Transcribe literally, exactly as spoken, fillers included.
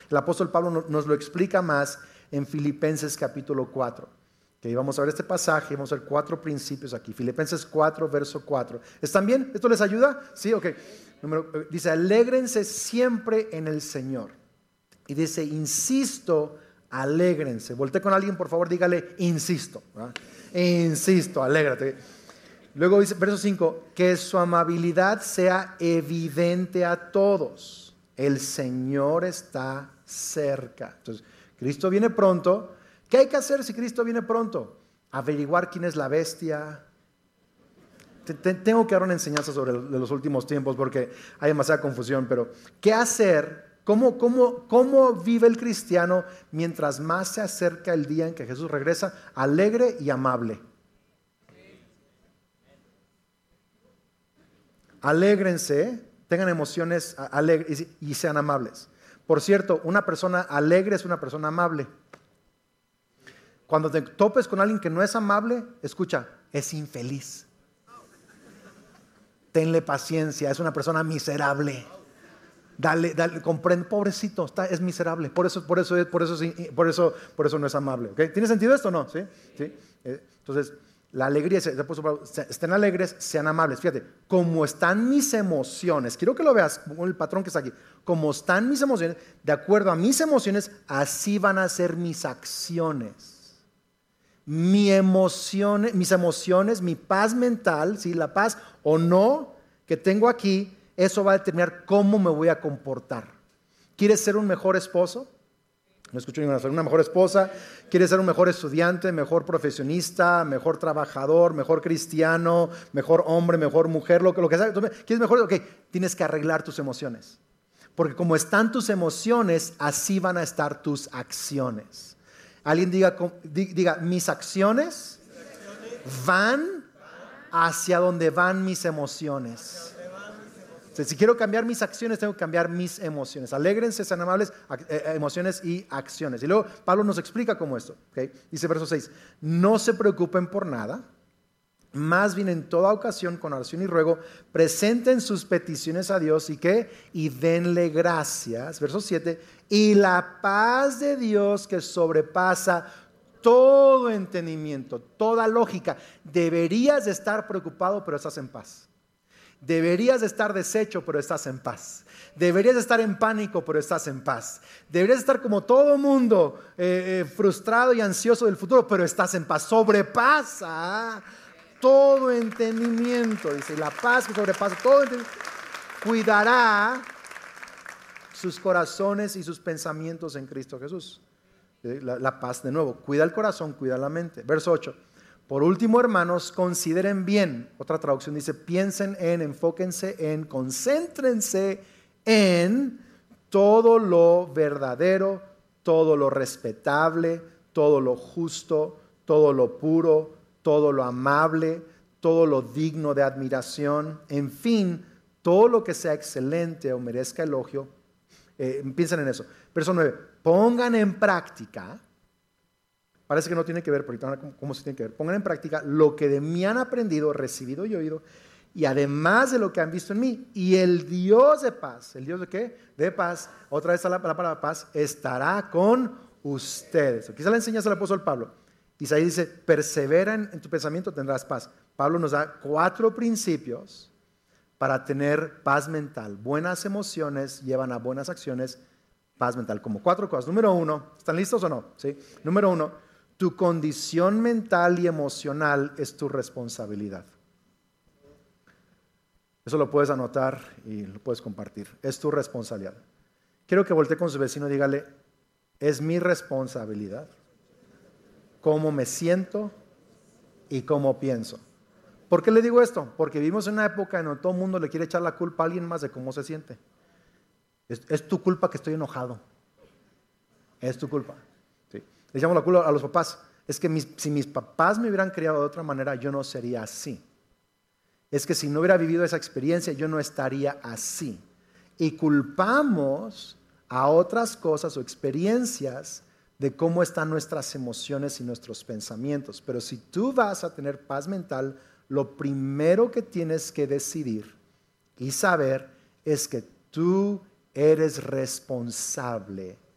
El apóstol Pablo nos lo explica más en Filipenses capítulo cuatro. Okay, vamos a ver este pasaje, vamos a ver cuatro principios aquí. Filipenses cuatro, verso cuatro. ¿Están bien? ¿Esto les ayuda? Sí, ok. Número, dice, alégrense siempre en el Señor. Y dice, insisto, alégrense. Volté con alguien, por favor, dígale, insisto. ¿verdad? Insisto, alégrate. Luego dice, verso cinco, que su amabilidad sea evidente a todos. El Señor está cerca. Entonces, Cristo viene pronto. ¿Qué hay que hacer si Cristo viene pronto? Averiguar quién es la bestia. Tengo que dar una enseñanza sobre los últimos tiempos porque hay demasiada confusión, pero ¿qué hacer? ¿Cómo, cómo, cómo vive el cristiano mientras más se acerca el día en que Jesús regresa? Alegre y amable. Alégrense, tengan emociones alegres y sean amables. Por cierto, una persona alegre es una persona amable. Cuando te topes con alguien que no es amable, escucha, es infeliz. Tenle paciencia, es una persona miserable. Dale, dale, comprende, pobrecito, está, es miserable. Por eso, por eso, por eso, por eso, por eso no es amable. ¿Okay? ¿Tiene sentido esto o no? ¿Sí? ¿Sí? Entonces, la alegría, estén alegres, sean amables. Fíjate, como están mis emociones, quiero que lo veas, como el patrón que está aquí. Como están mis emociones, de acuerdo a mis emociones, así van a ser mis acciones. Mi emociones, mis emociones, mi paz mental, ¿sí? La paz o no que tengo aquí, eso va a determinar cómo me voy a comportar. ¿Quieres ser un mejor esposo? No escucho ninguna, una mejor esposa. ¿Quieres ser un mejor estudiante, mejor profesionista, mejor trabajador, mejor cristiano, mejor hombre, mejor mujer, lo que, lo que sea? ¿Quieres mejor? Ok, tienes que arreglar tus emociones. Porque como están tus emociones, así van a estar tus acciones. Alguien diga, diga, mis acciones van hacia donde van mis emociones. Si quiero cambiar mis acciones, tengo que cambiar mis emociones. Alégrense, sean amables, emociones y acciones. Y luego Pablo nos explica cómo esto. ¿Okay? Dice verso seis, no se preocupen por nada, más bien en toda ocasión con oración y ruego, presenten sus peticiones a Dios y ¿qué? Y denle gracias. Verso siete, y la paz de Dios que sobrepasa todo entendimiento, toda lógica. Deberías de estar preocupado, pero estás en paz. Deberías de estar deshecho, pero estás en paz. Deberías de estar en pánico, pero estás en paz. Deberías estar como todo mundo, eh, eh, frustrado y ansioso del futuro, pero estás en paz. Sobrepasa todo entendimiento, dice, la paz que sobrepasa todo entendimiento, cuidará sus corazones y sus pensamientos en Cristo Jesús. La, la paz, de nuevo, cuida el corazón, cuida la mente. Verso ocho, por último, hermanos, consideren bien, otra traducción dice, piensen en, enfóquense en, concéntrense en todo lo verdadero, todo lo respetable, todo lo justo, todo lo puro, todo lo amable, todo lo digno de admiración, en fin, todo lo que sea excelente o merezca elogio, eh, piensen en eso. Verso nueve, pongan en práctica, parece que no tiene que ver, pero ahorita cómo, cómo se tiene que ver, pongan en práctica lo que de mí han aprendido, recibido y oído, y además de lo que han visto en mí, y el Dios de paz, ¿el Dios de qué? De paz, otra vez la, la palabra paz, estará con ustedes. Aquí se la enseñanza al apóstol Pablo. Isaías dice, persevera en tu pensamiento, tendrás paz. Pablo nos da cuatro principios para tener paz mental. Buenas emociones llevan a buenas acciones, paz mental. Como cuatro cosas. Número uno, ¿están listos o no? ¿Sí? Número uno, tu condición mental y emocional es tu responsabilidad. Eso lo puedes anotar y lo puedes compartir. Es tu responsabilidad. Quiero que voltee con su vecino y dígale, es mi responsabilidad cómo me siento y cómo pienso. ¿Por qué le digo esto? Porque vivimos en una época en donde todo el mundo le quiere echar la culpa a alguien más de cómo se siente. Es, es tu culpa que estoy enojado. Es tu culpa. ¿Sí? Le echamos la culpa a los papás. Es que mis, si mis papás me hubieran criado de otra manera, yo no sería así. Es que si no hubiera vivido esa experiencia, yo no estaría así. Y culpamos a otras cosas o experiencias de cómo están nuestras emociones y nuestros pensamientos. Pero si tú vas a tener paz mental, lo primero que tienes que decidir y saber es que tú eres responsable